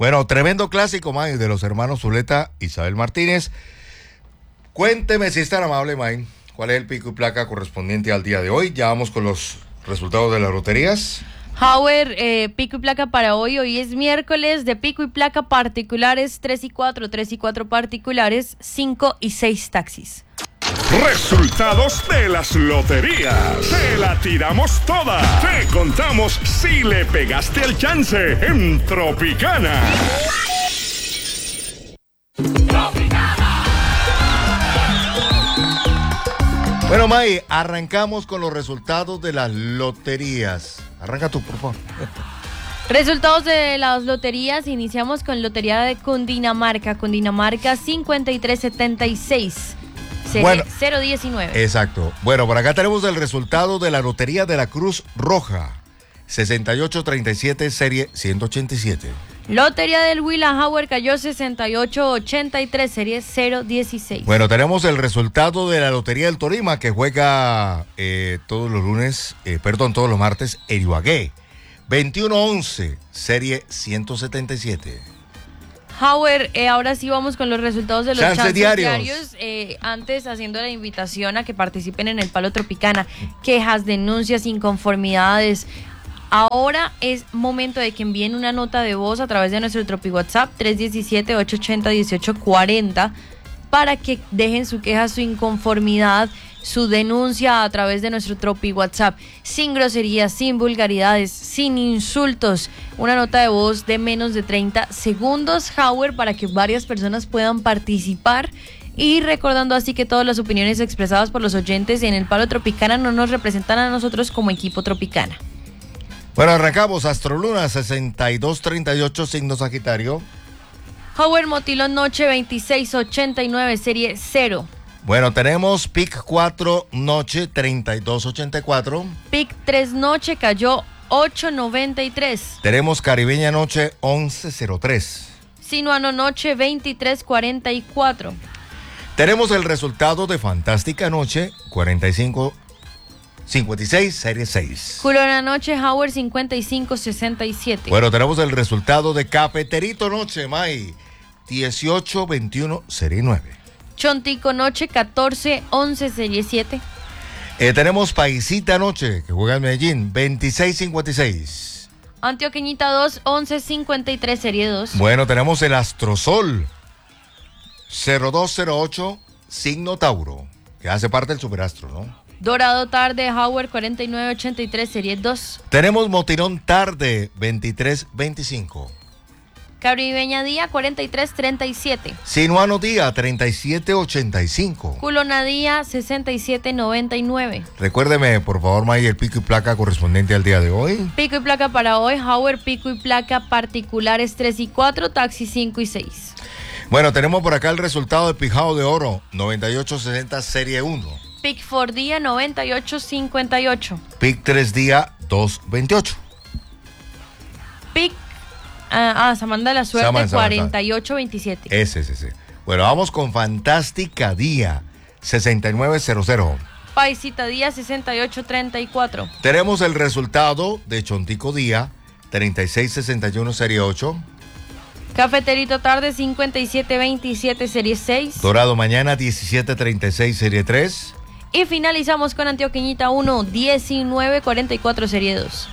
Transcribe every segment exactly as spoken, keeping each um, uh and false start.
Bueno, tremendo clásico, May, de los hermanos Zuleta, Isabel Martínez. Cuénteme, si es tan amable, May, cuál es el pico y placa correspondiente al día de hoy. Ya vamos con los resultados de las loterías. Howard, eh, pico y placa para hoy. Hoy es miércoles de pico y placa particulares tres y cuatro, tres y cuatro particulares, cinco y seis taxis. Resultados de las loterías. Te la tiramos toda. Te contamos si le pegaste el chance en Tropicana. Tropicana. Bueno, May, arrancamos con los resultados de las loterías. Arranca tú, por favor. Resultados de las loterías. Iniciamos con Lotería de Cundinamarca. Cundinamarca cincuenta y tres setenta y seis. Bueno, cero diecinueve. Exacto. Bueno, por acá tenemos el resultado de la Lotería de la Cruz Roja. sesenta y ocho treinta y siete, serie ciento ochenta y siete. Lotería del Huila, Howard cayó sesenta y ocho ochenta y tres, serie cero dieciséis. Bueno, tenemos el resultado de la Lotería del Tolima, que juega eh, todos los lunes, eh, perdón, todos los martes en Ibagué. veintiuno once, serie ciento setenta y siete. Howard, eh, ahora sí vamos con los resultados de los chances, chances diarios. diarios. Eh, antes, haciendo la invitación a que participen en el Palo Tropicana. Quejas, denuncias, inconformidades. Ahora es momento de que envíen una nota de voz a través de nuestro Tropi WhatsApp tres uno siete, ocho ocho cero, uno ocho cuatro cero para que dejen su queja, su inconformidad, su denuncia a través de nuestro Tropi WhatsApp, sin groserías, sin vulgaridades, sin insultos. Una nota de voz de menos de treinta segundos, Howard, para que varias personas puedan participar. Y recordando así que todas las opiniones expresadas por los oyentes en el Palo Tropicana no nos representan a nosotros como equipo Tropicana. Bueno, arrancamos. Astroluna sesenta y dos treinta y ocho, signo Sagitario. Howard, Motilón Noche veintiséis ochenta y nueve, serie cero. Bueno, tenemos Pic cuatro Noche treinta y dos ochenta y cuatro. Pic tres Noche cayó ocho noventa y tres. Tenemos Caribeña Noche once cero tres. Sinuano Noche veintitrés cuarenta y cuatro. Tenemos el resultado de Fantástica Noche cuarenta y cinco cincuenta y seis, serie seis. Culona Noche, Howard cincuenta y cinco sesenta y siete. Bueno, tenemos el resultado de Cafeterito Noche, May dieciocho veintiuno, serie nueve. Chontico Noche catorce once, serie siete. Eh, tenemos Paisita Noche, que juega en Medellín, veintiséis cincuenta y seis. Antioqueñita dos once cincuenta y tres, serie dos. Bueno, tenemos el Astrosol cero dos cero ocho, signo Tauro, que hace parte del superastro, ¿no? Dorado Tarde, Howard cuarenta y nueve ochenta y tres, serie dos. Tenemos Motirón Tarde veintitrés veinticinco. Caribeña Día cuarenta y tres treinta y siete. Sinuano Día treinta y siete ochenta y cinco. Culona Día sesenta y siete noventa y nueve. Recuérdeme, por favor, May, el pico y placa correspondiente al día de hoy. Pico y placa para hoy, Howard, pico y placa particulares tres y cuatro, taxi cinco y seis. Bueno, tenemos por acá el resultado del Pijao de Oro noventa y ocho sesenta, serie uno. Pic cuatro Día noventa y ocho cincuenta y ocho. Pic tres Día dos veintiocho. Pic ah, ah Samanda de la Suerte Saman, Saman, cuarenta y ocho veintisiete. Ese, ese, ese. Bueno, vamos con Fantástica Día sesenta y nueve cero cero. Paisita Día sesenta y ocho treinta y cuatro. Tenemos el resultado de Chontico Día treinta y seis sesenta y uno, serie ocho. Cafeterito Tarde cincuenta y siete veintisiete, serie seis. Dorado Mañana diecisiete treinta y seis, serie tres. Y finalizamos con Antioqueñita uno diecinueve cuarenta y cuatro, serie dos.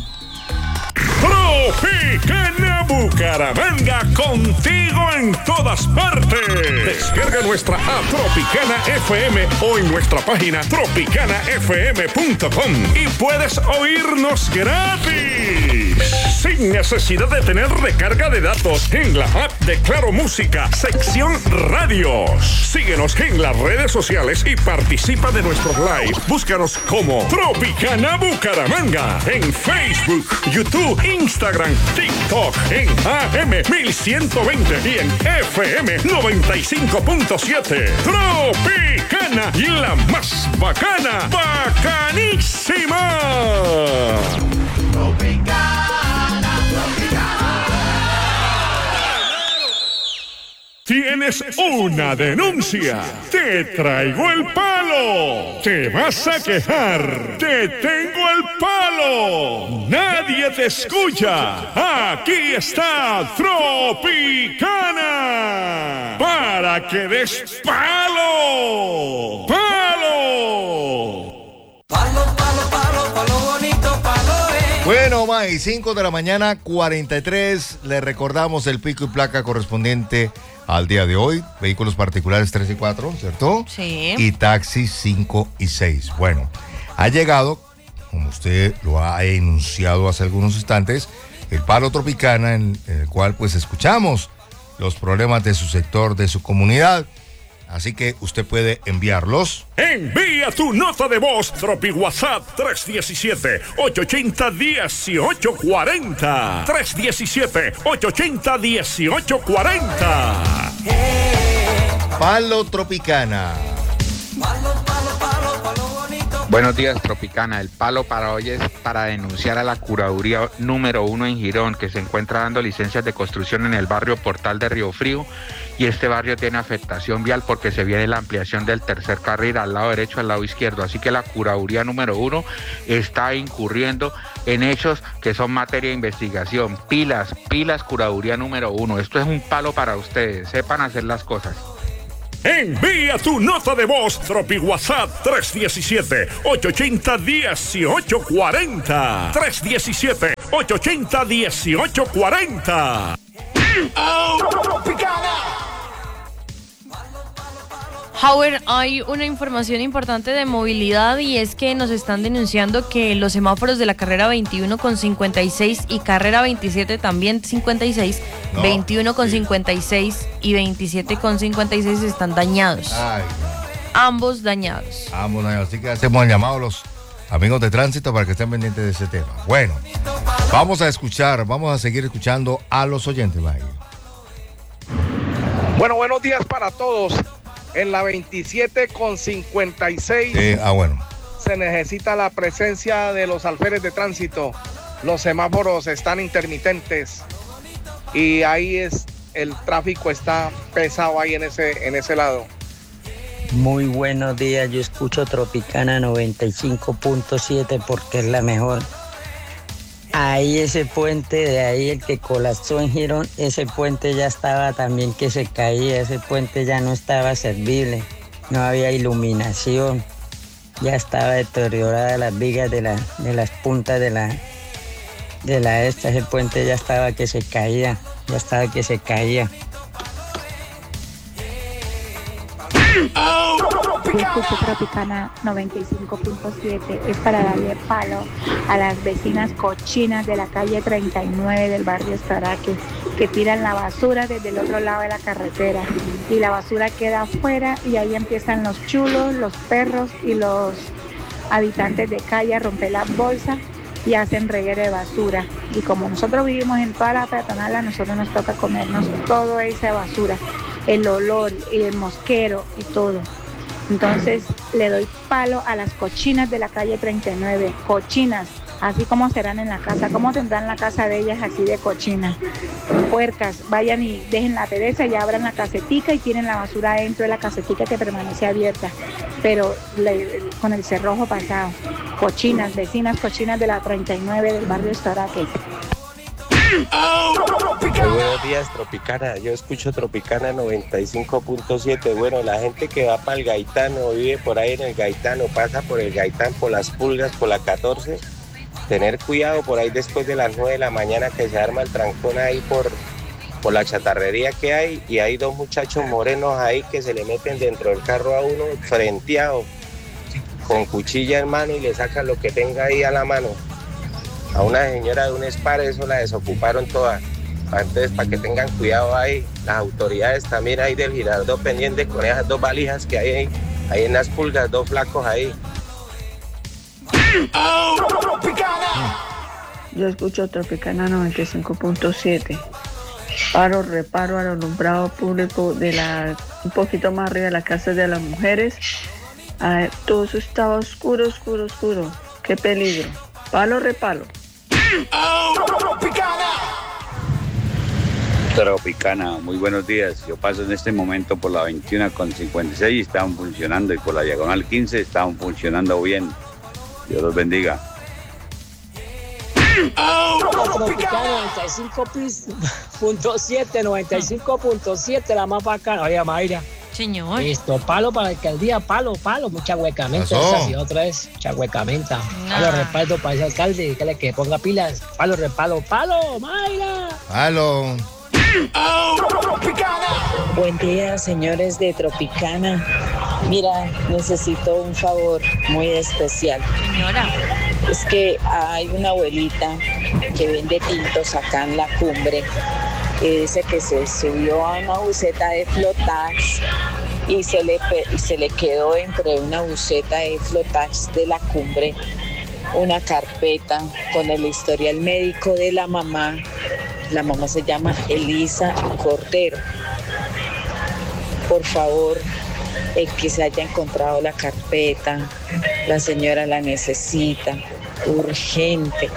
Tropicana Bucaramanga, contigo en todas partes. Descarga nuestra app Tropicana F M o en nuestra página tropicana f m punto com y puedes oírnos gratis, sin necesidad de tener recarga de datos, en la app de Claro Música, sección radios. Síguenos en las redes sociales y participa de nuestros live. Búscanos como Tropicana Bucaramanga en Facebook, YouTube, Instagram, TikTok, en A M mil ciento veinte y en F M noventa y cinco punto siete. Tropicana, la más bacana, bacanísima. Tropicana, Tropicana. Tienes una denuncia. Te traigo el palo. Te vas a quejar. Te tengo el palo. Nadie te escucha. Aquí está Tropicana. Para que des palo. ¡Palo! Palo, palo, palo, palo bonito, palo es. Bueno, May, cinco de la mañana, cuarenta y tres. Le recordamos el pico y placa correspondiente al día de hoy. Vehículos particulares tres y cuatro, ¿cierto? Sí. Y taxis cinco y seis. Bueno, ha llegado, como usted lo ha enunciado hace algunos instantes, el palo Tropicana, en, en el cual pues escuchamos los problemas de su sector, de su comunidad. Así que usted puede enviarlos. Envía tu nota de voz, Tropi WhatsApp tres uno siete, ocho ocho cero, uno ocho cuatro cero. tres uno siete, ocho ocho cero, uno ocho cuatro cero. Palo Tropicana. Palo, palo, palo, palo bonito. Buenos días, Tropicana. El palo para hoy es para denunciar a la curaduría número uno en Girón, que se encuentra dando licencias de construcción en el barrio Portal de Río Frío, y este barrio tiene afectación vial porque se viene la ampliación del tercer carril al lado derecho, al lado izquierdo. Así que la curaduría número uno está incurriendo en hechos que son materia de investigación. Pilas, pilas, curaduría número uno. Esto es un palo para ustedes. Sepan hacer las cosas. Envía tu nota de voz, Tropi WhatsApp tres uno siete, ocho ocho cero, uno ocho cuatro cero. tres uno siete, ocho ocho cero, uno ocho cuatro cero. Howard, hay una información importante de movilidad y es que nos están denunciando que los semáforos de la carrera veintiuno con cincuenta y seis y carrera veintisiete también cincuenta y seis, No, veintiuno con sí. cincuenta y seis y veintisiete con cincuenta y seis están dañados. Ay, Ambos dañados. vamos, así que hacemos el llamado a los amigos de tránsito para que estén pendientes de ese tema. Bueno, vamos a escuchar, vamos a seguir escuchando a los oyentes, May. Bueno, buenos días para todos. En la veintisiete con cincuenta y seis Eh, ah, bueno. se necesita la presencia de los alférez de tránsito. Los semáforos están intermitentes y ahí es el tráfico está pesado ahí en ese en ese lado. Muy buenos días, yo escucho Tropicana noventa y cinco punto siete porque es la mejor. Ahí ese puente de ahí, el que colapsó en Girón, ese puente ya estaba también que se caía, ese puente ya no estaba servible, no había iluminación, ya estaba deteriorada las vigas de, la, de las puntas de la, de la esta, ese puente ya estaba que se caía, ya estaba que se caía. Yo escucho Tropicana noventa y cinco punto siete, es para darle palo a las vecinas cochinas de la calle treinta y nueve del barrio Estaraque, que tiran la basura desde el otro lado de la carretera y la basura queda afuera y ahí empiezan los chulos, los perros y los habitantes de calle a romper las bolsas y hacen reguero de basura. Y como nosotros vivimos en toda la peatonal, a nosotros nos toca comernos toda esa basura, el olor y el mosquero y todo. Entonces le doy palo a las cochinas de la calle treinta y nueve, cochinas, así como serán en la casa, como tendrán la casa de ellas así de cochinas, puercas, vayan y dejen la pereza y abran la casetica y tienen la basura dentro de la casetica que permanece abierta, pero le, con el cerrojo pasado. Cochinas, vecinas cochinas de la treinta y nueve del barrio Estaraque. Muy buenos días, Tropicana. Yo escucho Tropicana noventa y cinco punto siete. Bueno, la gente que va para el Gaitano, vive por ahí en el Gaitano, pasa por el Gaitán, por las Pulgas, por la catorce. Tener cuidado por ahí después de las nueve de la mañana que se arma el trancón ahí por, por la chatarrería que hay. Y hay dos muchachos morenos ahí que se le meten dentro del carro a uno frenteado, con cuchilla en mano y le sacan lo que tenga ahí a la mano. A una señora de un Spar, eso la desocuparon toda. Entonces, para que tengan cuidado ahí, las autoridades también ahí del Girardot pendientes con esas dos valijas que hay ahí, ahí en las Pulgas, dos flacos ahí. Yo escucho Tropicana noventa y cinco punto siete. Paro, reparo al alumbrado público de la, un poquito más arriba de la casa de las mujeres. Ay, todo eso estaba oscuro, oscuro, oscuro. Qué peligro. Palo, repalo. Tropicana, muy buenos días. Yo paso en este momento por la veintiuno con cincuenta y seis y estaban funcionando, y por la diagonal quince estaban funcionando bien. Dios los bendiga. Tropicana noventa y cinco punto siete, noventa y cinco punto siete, la más bacana. Oye, Mayra. Señor. Listo, palo para la alcaldía, palo, palo, mucha huecamenta. Pasó. Esa sí, otra vez, mucha huecamenta. Nah. Palo, respaldo para ese alcalde, dígale que ponga pilas. Palo, respaldo, palo, Mayra. Aló. Buen día, señores de Tropicana. Mira, necesito un favor muy especial. Señora. Es que hay una abuelita que vende tintos acá en la cumbre y dice que se subió a una buseta de Flotax y se le, y se le quedó entre una buseta de Flotax de la cumbre una carpeta con el historial médico de la mamá. La mamá se llama Elisa Cordero. Por favor, el que se haya encontrado la carpeta, la señora la necesita, urgente.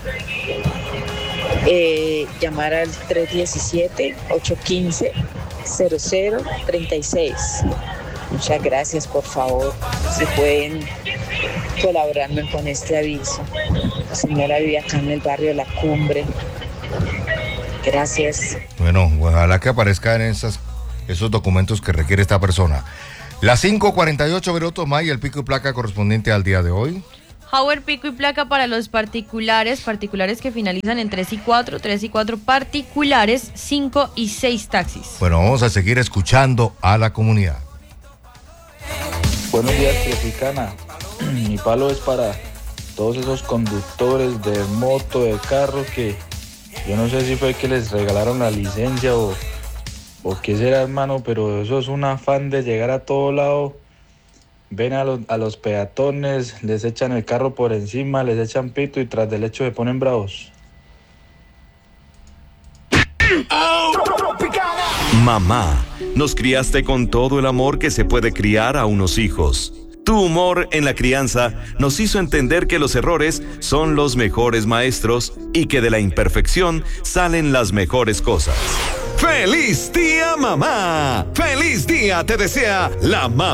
Eh, llamar al tres diecisiete, ocho quince, cero cero treinta y seis. Muchas gracias, por favor, si pueden colaborarme con este aviso. La señora vive acá en el barrio La Cumbre. Gracias. Bueno, ojalá que aparezcan esas, esos documentos que requiere esta persona. Las cinco cuarenta y ocho minutos, May, el pico y placa correspondiente al día de hoy. Howard, pico y placa para los particulares, particulares que finalizan en tres y cuatro, tres y cuatro particulares, cinco y seis taxis. Bueno, vamos a seguir escuchando a la comunidad. Buenos días, Tropicana. Mi palo es para todos esos conductores de moto, de carro, que yo no sé si fue que les regalaron la licencia o, o qué será, hermano, pero eso es un afán de llegar a todo lado. Ven a los, a los peatones, les echan el carro por encima, les echan pito y tras del hecho se ponen bravos. Mamá, nos criaste con todo el amor que se puede criar a unos hijos. Tu humor en la crianza nos hizo entender que los errores son los mejores maestros y que de la imperfección salen las mejores cosas. ¡Feliz día, mamá! ¡Feliz día te desea la mamá!